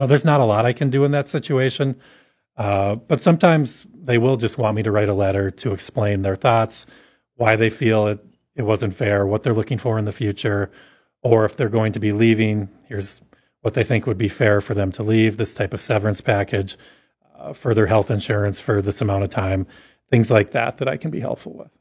Well, there's not a lot I can do in that situation, but sometimes they will just want me to write a letter to explain their thoughts, why they feel it wasn't fair, what they're looking for in the future, or if they're going to be leaving, here's what they think would be fair for them to leave, this type of severance package, further health insurance for this amount of time, things like that I can be helpful with.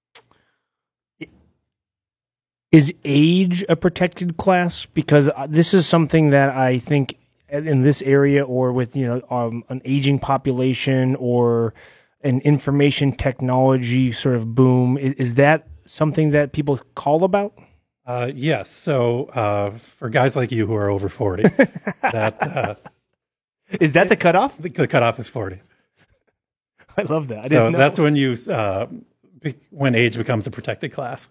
Is age a protected class? Because this is something that I think in this area, or with an aging population or an information technology sort of boom, is that something that people call about? Yes. So for guys like you who are over 40, that is that the cutoff? The cutoff is 40. I love that. I didn't know. That's when age becomes a protected class.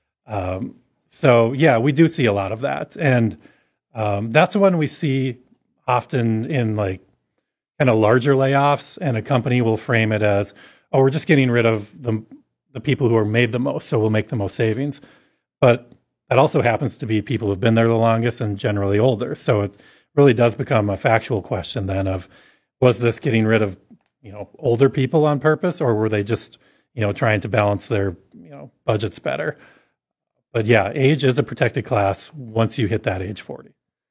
So yeah, we do see a lot of that, and that's when we see often in like kind of larger layoffs, and a company will frame it as, oh, we're just getting rid of the people who are made the most, so we'll make the most savings. But that also happens to be people who've been there the longest and generally older. So it really does become a factual question then of, was this getting rid of older people on purpose, or were they just trying to balance their budgets better? But yeah, age is a protected class once you hit that age 40.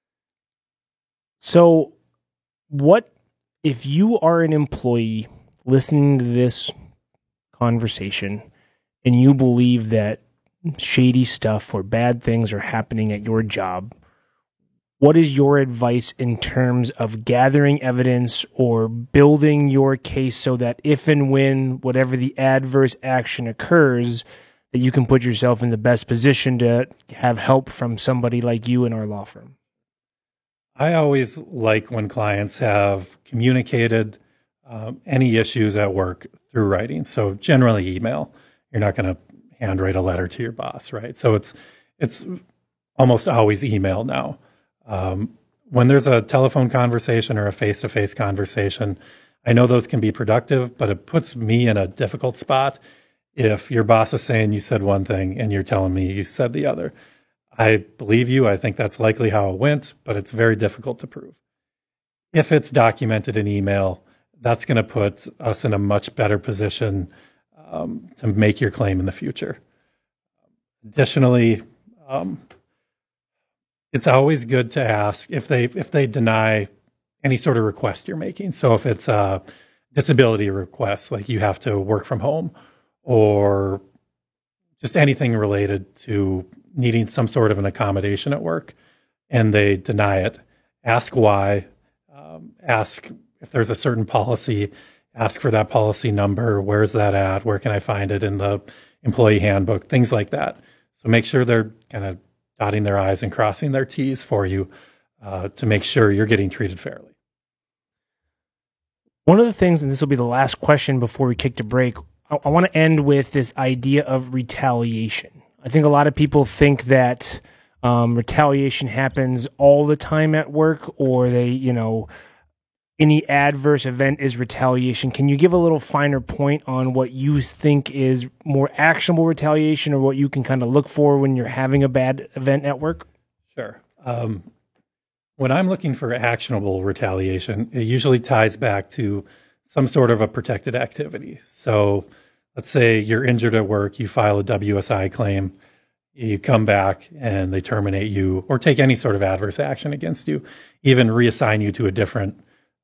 So what if you are an employee listening to this conversation and you believe that shady stuff or bad things are happening at your job? What is your advice in terms of gathering evidence or building your case so that if and when whatever the adverse action occurs, that you can put yourself in the best position to have help from somebody like you in our law firm? I always like when clients have communicated any issues at work through writing. So generally email. You're not going to handwrite a letter to your boss, right? So it's almost always email now. When there's a telephone conversation or a face-to-face conversation, I know those can be productive, but it puts me in a difficult spot if your boss is saying you said one thing and you're telling me you said the other. I believe you. I think that's likely how it went, but it's very difficult to prove. If it's documented in email, that's going to put us in a much better position to make your claim in the future. Additionally, it's always good to ask if they deny any sort of request you're making. So if it's a disability request, like you have to work from home, or just anything related to needing some sort of an accommodation at work, and they deny it, ask why, ask if there's a certain policy, ask for that policy number, where's that at, where can I find it in the employee handbook, things like that. So make sure they're kind of dotting their I's and crossing their T's for you to make sure you're getting treated fairly. One of the things, and this will be the last question before we kick to break, I want to end with this idea of retaliation. I think a lot of people think that retaliation happens all the time at work, or any adverse event is retaliation. Can you give a little finer point on what you think is more actionable retaliation, or what you can kind of look for when you're having a bad event at work? Sure. When I'm looking for actionable retaliation, it usually ties back to some sort of a protected activity. So let's say you're injured at work, you file a WSI claim, you come back and they terminate you or take any sort of adverse action against you, even reassign you to a different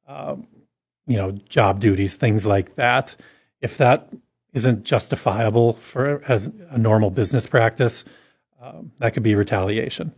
job duties, things like that. If that isn't justifiable as a normal business practice, that could be retaliation.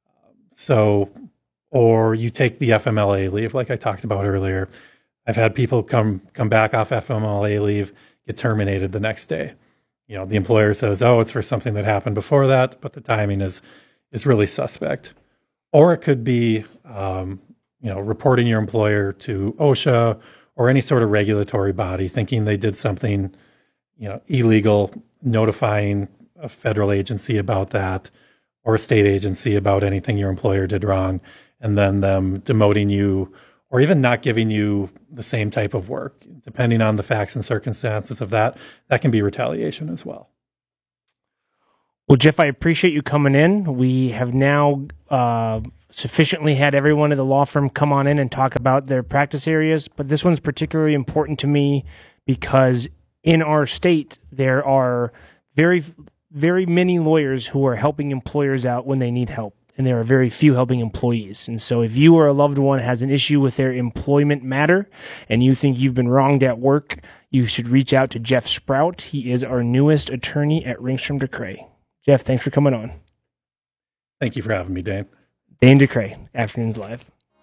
Or you take the FMLA leave, like I talked about earlier. I've had people come back off FMLA leave, get terminated the next day. The employer says, oh, it's for something that happened before that, but the timing is really suspect. Or it could be, reporting your employer to OSHA or any sort of regulatory body, thinking they did something, illegal, notifying a federal agency about that, or a state agency about anything your employer did wrong, and then them demoting you, or even not giving you the same type of work, depending on the facts and circumstances of that can be retaliation as well. Well, Jeff, I appreciate you coming in. We have now sufficiently had everyone at the law firm come on in and talk about their practice areas, but this one's particularly important to me because in our state there are very, very many lawyers who are helping employers out when they need help, and there are very few helping employees. And so if you or a loved one has an issue with their employment matter and you think you've been wronged at work, you should reach out to Jeff Sprout. He is our newest attorney at Ringstrom DeCray. Jeff, thanks for coming on. Thank you for having me, Dane. Dane DeCray, Afternoons Live.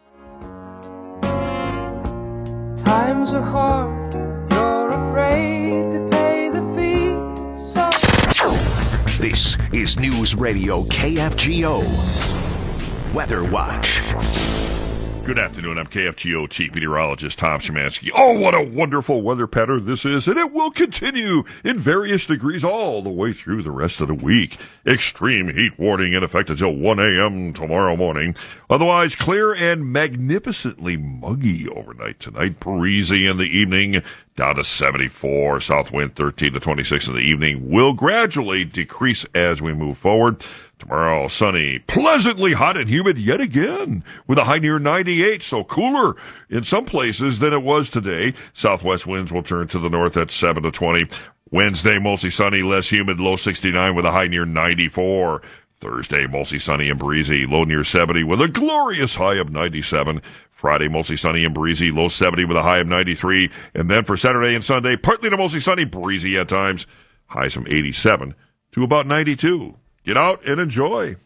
Times are hard, you're afraid to pay the fee. So This is News Radio KFGO Weather Watch. Good afternoon. I'm KFGO Chief Meteorologist Tom Szymanski. Oh, what a wonderful weather pattern this is, and it will continue in various degrees all the way through the rest of the week. Extreme heat warning in effect until 1 a.m. tomorrow morning. Otherwise, clear and magnificently muggy overnight tonight. Breezy in the evening, down to 74. South wind 13 to 26 in the evening. Will gradually decrease as we move forward. Tomorrow, sunny, pleasantly hot and humid yet again, with a high near 98, so cooler in some places than it was today. Southwest winds will turn to the north at 7 to 20. Wednesday, mostly sunny, less humid, low 69 with a high near 94. Thursday, mostly sunny and breezy, low near 70 with a glorious high of 97. Friday, mostly sunny and breezy, low 70 with a high of 93. And then for Saturday and Sunday, partly to mostly sunny, breezy at times, highs from 87 to about 92. Get out and enjoy.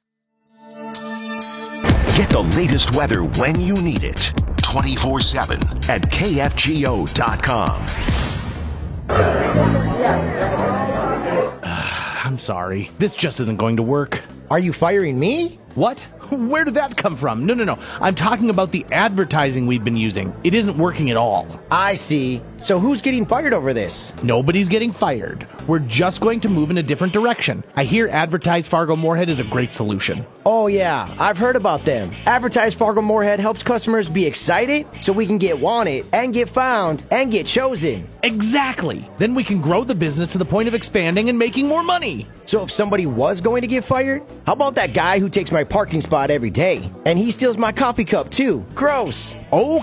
Get the latest weather when you need it. 24/7 at KFGO.com. I'm sorry. This just isn't going to work. Are you firing me? What? Where did that come from? No. I'm talking about the advertising we've been using. It isn't working at all. I see. So who's getting fired over this? Nobody's getting fired. We're just going to move in a different direction. I hear Advertise Fargo Moorhead is a great solution. Oh yeah, I've heard about them. Advertise Fargo Moorhead helps customers be excited so we can get wanted and get found and get chosen. Exactly. Then we can grow the business to the point of expanding and making more money. So if somebody was going to get fired, how about that guy who takes my parking spot every day? And he steals my coffee cup too. Gross.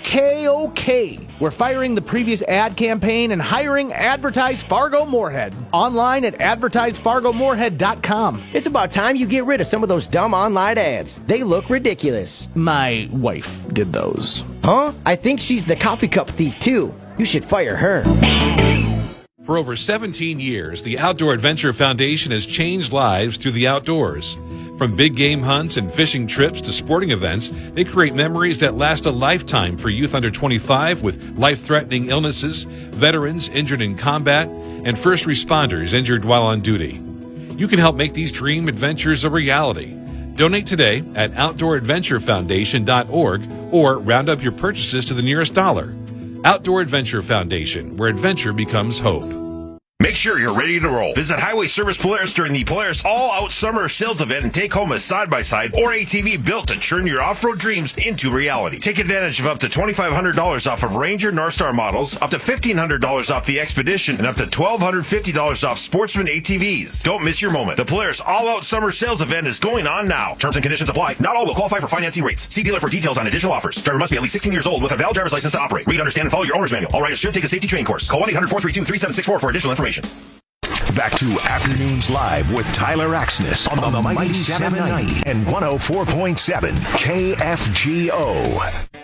Okay. We're firing the previous ad campaign and hiring Advertise Fargo Moorhead. Online at advertisefargomoorhead.com. It's about time you get rid of some of those dumb online ads. They look ridiculous. My wife did those. Huh? I think she's the coffee cup thief too. You should fire her. For over 17 years, the Outdoor Adventure Foundation has changed lives through the outdoors. From big game hunts and fishing trips to sporting events, they create memories that last a lifetime for youth under 25 with life-threatening illnesses, veterans injured in combat, and first responders injured while on duty. You can help make these dream adventures a reality. Donate today at OutdoorAdventureFoundation.org or round up your purchases to the nearest dollar. Outdoor Adventure Foundation, where adventure becomes hope. Make sure you're ready to roll. Visit Highway Service Polaris during the Polaris All-Out Summer Sales Event and take home a side-by-side or ATV built to turn your off-road dreams into reality. Take advantage of up to $2,500 off of Ranger Northstar models, up to $1,500 off the Expedition, and up to $1,250 off Sportsman ATVs. Don't miss your moment. The Polaris All-Out Summer Sales Event is going on now. Terms and conditions apply. Not all will qualify for financing rates. See dealer for details on additional offers. Driver must be at least 16 years old with a valid driver's license to operate. Read, understand, and follow your owner's manual. All riders should take a safety training course. Call 1-800-432-3764 for additional information. Back to Afternoons Live with Tyler Axness on the Mighty 790 and 104.7 KFGO.